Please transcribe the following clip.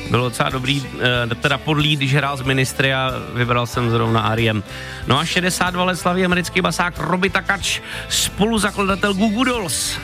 Bylo docela dobrý, teda podlý, když hrál z Ministry a vybral jsem zrovna R.E.M. No a 62 let slaví americký basák Robbie Takač, spoluzakladatel Goo Goo Dolls.